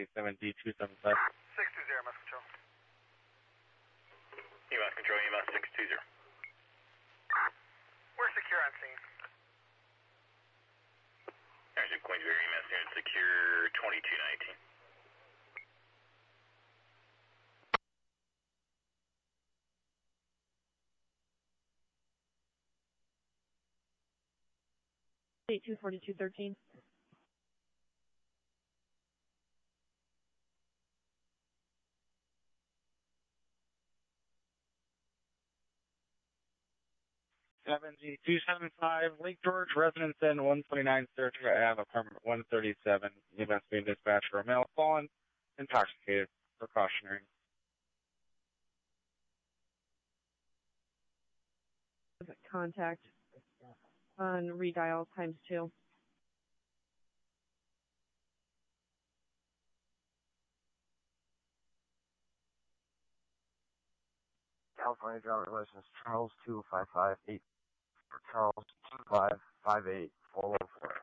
620, Mass Control. EMS Control, EMS 620. We're secure on scene. Airship Queensbury, EMS unit secure 2219. State 24213. G 275, Lake George, Residence Inn 129, Saratoga Ave, apartment 137. EMS being dispatched for a male fallen, intoxicated, precautionary. Contact on redial ×2. California driver license Charles 2558 for Charles 2558 414.